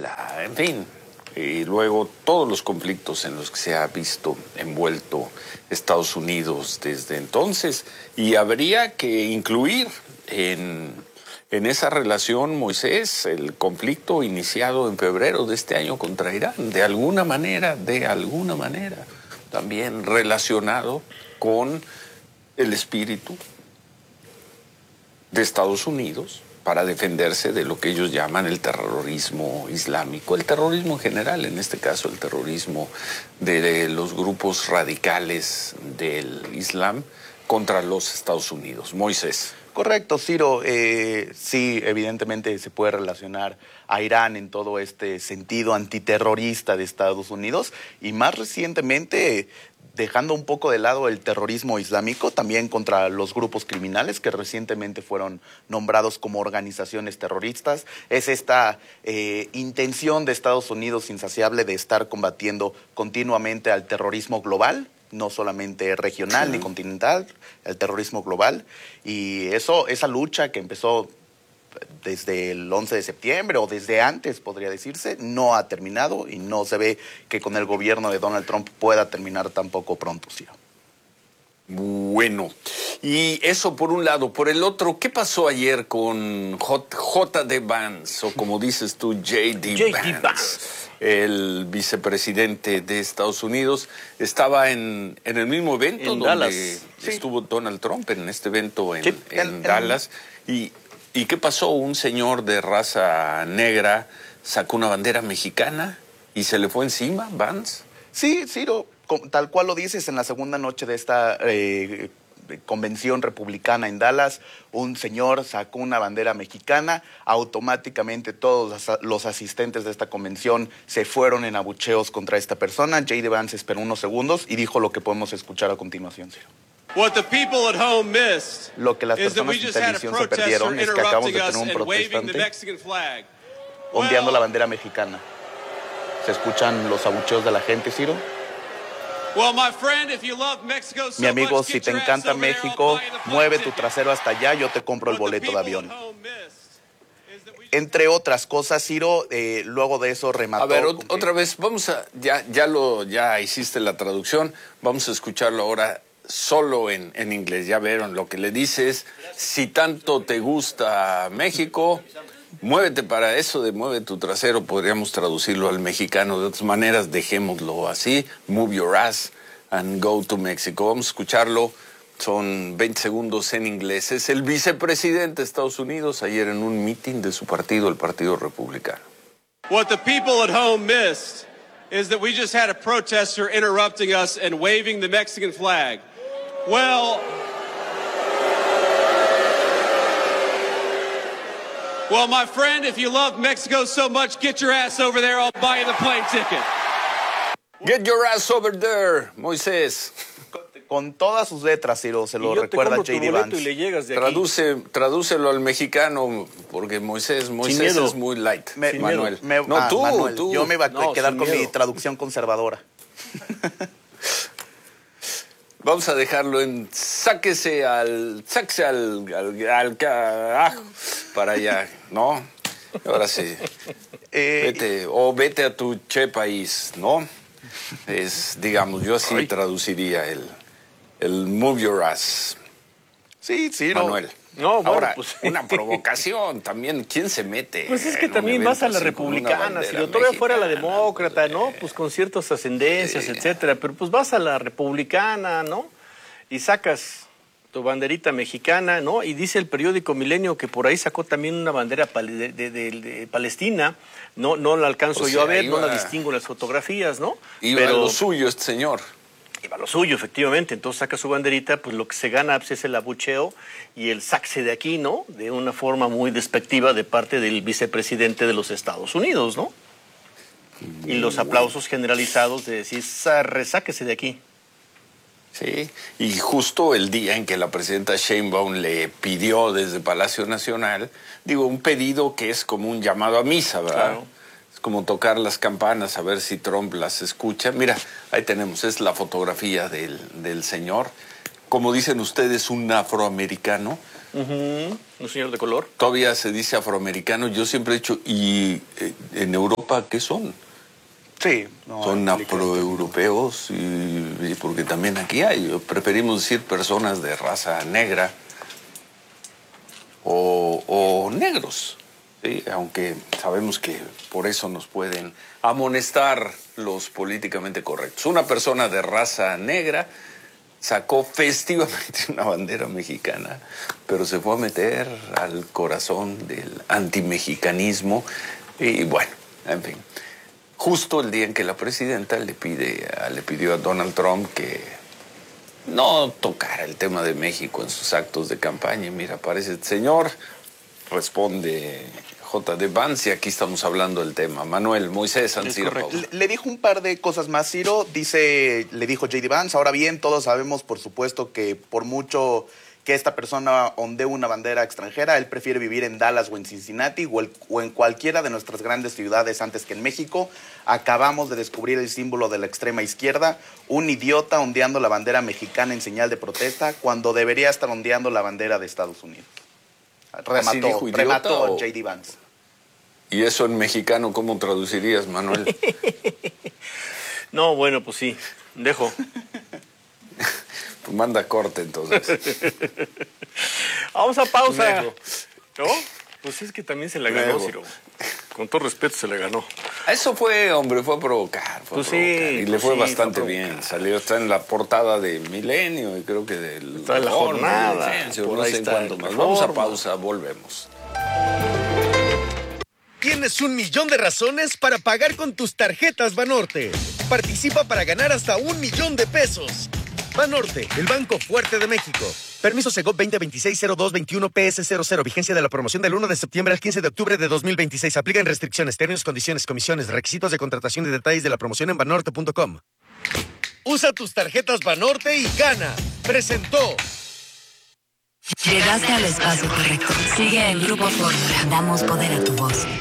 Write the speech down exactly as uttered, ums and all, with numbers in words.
Venezuela, en fin. Y luego todos los conflictos en los que se ha visto envuelto Estados Unidos desde entonces. Y habría que incluir en, en esa relación, Moisés, el conflicto iniciado en febrero de este año contra Irán. De alguna manera, de alguna manera, también relacionado con el espíritu de Estados Unidos para defenderse de lo que ellos llaman el terrorismo islámico, el terrorismo en general, en este caso el terrorismo de los grupos radicales del Islam contra los Estados Unidos. Moisés. Correcto, Ciro. Eh, sí, evidentemente se puede relacionar a Irán en todo este sentido antiterrorista de Estados Unidos y más recientemente dejando un poco de lado el terrorismo islámico, también contra los grupos criminales que recientemente fueron nombrados como organizaciones terroristas. Es esta eh, intención de Estados Unidos insaciable de estar combatiendo continuamente al terrorismo global, no solamente regional ni continental, el terrorismo global. Y eso, esa lucha que empezó desde el once de septiembre o desde antes, podría decirse, no ha terminado y no se ve que con el gobierno de Donald Trump pueda terminar tampoco pronto, Ciro. Bueno, y eso por un lado. Por el otro, ¿qué pasó ayer con J D Vance, o como dices tú, J D Vance? Vance. El vicepresidente de Estados Unidos estaba en, en el mismo evento en donde Dallas. estuvo sí. Donald Trump, en este evento en, sí. en, en Dallas. Y, ¿Y qué pasó? Un señor de raza negra sacó una bandera mexicana y se le fue encima, Vance. Sí, Ciro, tal cual lo dices, en la segunda noche de esta eh, convención republicana en Dallas, un señor sacó una bandera mexicana, automáticamente todos los asistentes de esta convención se fueron en abucheos contra esta persona. J D Vance esperó unos segundos y dijo lo que podemos escuchar a continuación, Ciro. What the people at home missed Lo que las personas en televisión se perdieron es que acabamos de tener un protestante ondeando la bandera mexicana. ¿Se escuchan los abucheos de la gente, Ciro? Well, my friend, if you love Mexico so Mi amigo, much, si get te your ass encanta over there, México, I'll buy you the plane mueve tu ticket. trasero hasta allá, yo te compro el What the boleto de people avión. at home missed is that we- Entre otras cosas, Ciro, eh, luego de eso remató. A ver, con ot- otra que... vez, vamos a, ya, ya lo, ya hiciste la traducción, vamos a escucharlo ahora solo en, en inglés. Ya vieron lo que le dices. Si tanto te gusta México, muévete para eso de mueve tu trasero. Podríamos traducirlo al mexicano de otras maneras. Dejémoslo así. Move your ass and go to Mexico. Vamos a escucharlo. Son veinte segundos en inglés. Es el vicepresidente de Estados Unidos ayer en un meeting de su partido, el Partido Republicano. What the people at home missed is that we just had a protester interrupting us and waving the Mexican flag. Well, well, my friend, if you love Mexico so much, get your ass over there. I'll buy you the plane ticket. Get your ass over there, Moisés. Con todas sus letras, Ciro, se lo Y yo recuerda te J compro tu D boleto Vance. y le llegas de aquí. Traduce, tradúcelo al mexicano, porque Moisés, Moisés miedo. es muy light. Me- Manuel. me- no, ah, tú, Manuel, tú. Yo me iba a No, quedar sin con mi miedo. traducción conservadora. Vamos a dejarlo en sáquese al, sáquese al, al, al carajo para allá, ¿no? Ahora sí. Eh, Vete, o vete a tu che país, ¿no? Es, digamos, yo así Ay. traduciría el, el move your ass, sí, Ciro. Manuel. No, bueno, Ahora, pues- una provocación también. ¿Quién se mete? Pues es que en un también vas a evento la así con una republicana, bandera si lo todavía fuera la mexicana? demócrata, ¿no? Pues con ciertas ascendencias, Sí. etcétera, pero pues vas a la republicana, ¿no? Y sacas tu banderita mexicana, ¿no? Y dice el periódico Milenio que por ahí sacó también una bandera pal- de, de- de- de Palestina, no no la alcanzo O yo a sea, ver, no iba- la distingo en las fotografías, ¿no? Iba a lo suyo este señor. iba a lo suyo, efectivamente. Entonces saca su banderita, pues lo que se gana pues, es el abucheo y el saxe de aquí, ¿no? De una forma muy despectiva de parte del vicepresidente de los Estados Unidos, ¿no? Y los aplausos generalizados de decir, "Sa- resáquese de aquí". Sí, y justo el día en que la presidenta Sheinbaum le pidió desde Palacio Nacional, digo, un pedido que es como un llamado a misa, ¿verdad? Claro. Es como tocar las campanas a ver si Trump las escucha. Mira, ahí tenemos, es la fotografía del, del señor. Como dicen ustedes, un afroamericano, Uh-huh. Un señor de color. Todavía se dice afroamericano. Yo siempre he dicho, ¿y eh, en Europa qué son? Sí. No, son afroeuropeos, y, y porque también aquí hay. Preferimos decir personas de raza negra o, o negros. ¿Sí? Aunque sabemos que por eso nos pueden amonestar los políticamente correctos. Una persona de raza negra sacó festivamente una bandera mexicana, pero se fue a meter al corazón del antimexicanismo y bueno, en fin. Justo el día en que la presidenta le pide, le pidió a Donald Trump que no tocara el tema de México en sus actos de campaña. Y mira, aparece el señor, responde J D Vance y aquí estamos hablando del tema. Manuel Moisés Ancira Paula. Le, le dijo un par de cosas más, Ciro. Dice, le dijo J D Vance, ahora bien, todos sabemos, por supuesto, que por mucho que esta persona ondee una bandera extranjera, él prefiere vivir en Dallas o en Cincinnati o, el, o en cualquiera de nuestras grandes ciudades antes que en México. Acabamos de descubrir el símbolo de la extrema izquierda, un idiota ondeando la bandera mexicana en señal de protesta cuando debería estar ondeando la bandera de Estados Unidos. Remató, dijo, remató o... J D Vance. ¿Y eso en mexicano cómo traducirías, Manuel? No, bueno, pues sí, dejo. Pues manda corte, entonces. Vamos a pausa. Dejo. ¿No? Pues es que también se la ganó, Dejo. Ciro. Con todo respeto, se la ganó. Eso fue, hombre, fue a provocar. Fue Pues a provocar. sí, y le pues fue sí, bastante fue a bien. Salió, está en la portada de Milenio y creo que del... Está en la Horno, jornada, de Defensa, por no ahí sé está cuándo el más. Reforma. Vamos a pausa, volvemos. Tienes un millón de razones para pagar con tus tarjetas Banorte. Participa para ganar hasta un millón de pesos. Banorte, el banco fuerte de México. Permiso Segov veinte veintiséis cero dos veintiuno P S cero cero. Vigencia de la promoción del uno de septiembre al quince de octubre de dos mil veintiséis. Aplican restricciones, términos, condiciones, comisiones, requisitos de contratación y detalles de la promoción en banorte punto com. Usa tus tarjetas Banorte y gana. Presentó. Llegaste al espacio correcto. Sigue el Grupo Fórmula. Damos poder a tu voz.